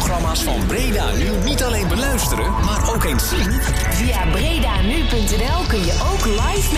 programma's van Breda Nu niet alleen beluisteren, maar ook eens zien? Via bredanu.nl kun je ook live